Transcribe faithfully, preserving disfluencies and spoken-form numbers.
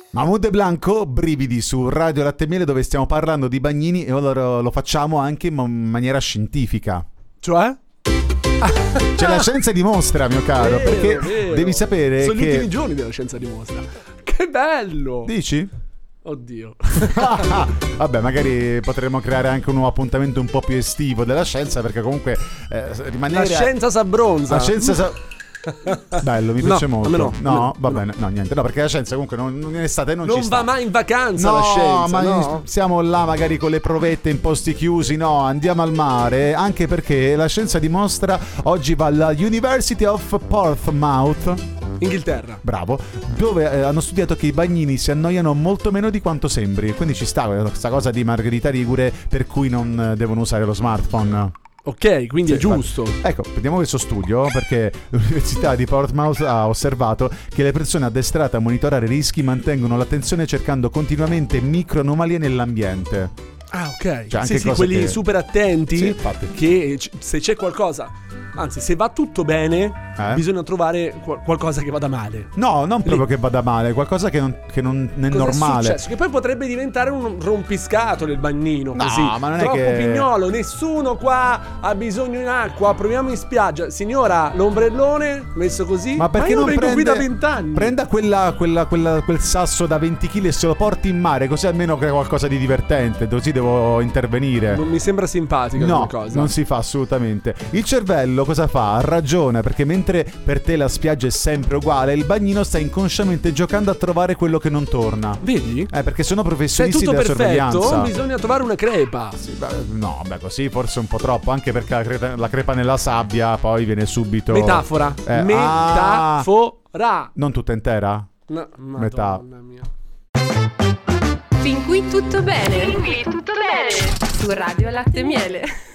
Mahmood Blanco, brividi su Radio Latte e Miele, dove stiamo parlando di bagnini e ora lo facciamo anche in maniera scientifica. Cioè? Cioè la scienza dimostra, mio caro, vero, perché vero. devi sapere sono che... gli ultimi giorni della scienza dimostra. Che bello! Dici? Oddio. Vabbè, magari potremmo creare anche un nuovo appuntamento un po' più estivo della scienza, perché comunque eh, rimanere... La scienza s'abbronza. La scienza sa... Bello, mi piace no, molto. no, no, no, va no. bene. No, niente. No, perché la scienza comunque non, non in estate non, non ci sta. va mai in vacanza no, la scienza. ma no, siamo là magari con le provette in posti chiusi. No, andiamo al mare. Anche perché la scienza dimostra. Oggi va alla University of Portsmouth, Inghilterra. bravo, dove eh, hanno studiato che i bagnini si annoiano molto meno di quanto sembri. Quindi ci sta questa cosa di Margherita Ligure per cui non eh, devono usare lo smartphone. Ok, quindi Sì, è giusto. ma- ecco, vediamo questo studio, perché l'Università di Portsmouth ha osservato che le persone addestrate a monitorare i rischi mantengono l'attenzione cercando continuamente microanomalie nell'ambiente. Ah, ok. Cioè, anche sì, sì, cose quelli che- super attenti. Sì, infatti. Che c- se c'è qualcosa, anzi, se va tutto bene, Eh? bisogna trovare qual- qualcosa che vada male. No, non proprio Lì. che vada male, qualcosa che non, che non è Cos'è normale. successo? Che poi potrebbe diventare un rompiscatole il bagnino. No, così. ma non è Troppo che- pignolo, nessuno qua ha bisogno in acqua. Proviamo in spiaggia. Signora, l'ombrellone messo così. Ma perché io non vengo prende, qui da vent'anni. prenda quella, quella, quella, quel sasso da venti chili e se lo porti in mare, così almeno crea qualcosa di divertente. Così devo intervenire. Non mi sembra simpatica No, come cosa. non si fa assolutamente. Il cervello cosa fa? Ha ragione, perché mentre per te la spiaggia è sempre uguale, il bagnino sta inconsciamente giocando a trovare quello che non torna. Vedi? Eh, perché sono Se è professionisti tutto della perfetto, sorveglianza. bisogna trovare una crepa. Sì, beh, no, beh, così forse un po' troppo, anche perché la crepa, la crepa nella sabbia poi viene subito... Metafora. Eh, Metafora. Non tutta intera? No, Metà. Madonna mia. Fin qui tutto bene. Fin qui tutto bene. Su Radio Latte e Miele.